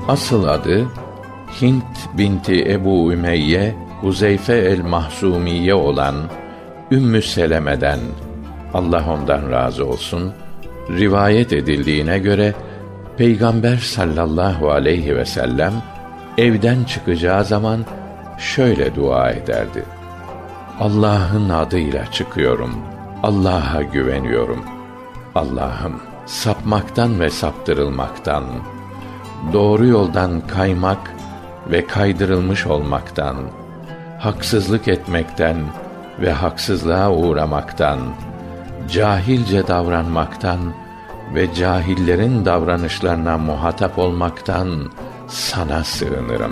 Asıl adı Hint binti Ebu Ümeyye Huzeyfe el-Mahzumiye olan Ümmü Seleme'den, Allah ondan razı olsun, rivayet edildiğine göre Peygamber sallallahu aleyhi ve sellem evden çıkacağı zaman şöyle dua ederdi: Allah'ın adıyla çıkıyorum, Allah'a güveniyorum. Allah'ım, sapmaktan ve saptırılmaktan, doğru yoldan kaymak ve kaydırılmış olmaktan, haksızlık etmekten ve haksızlığa uğramaktan, cahilce davranmaktan ve cahillerin davranışlarına muhatap olmaktan sana sığınırım.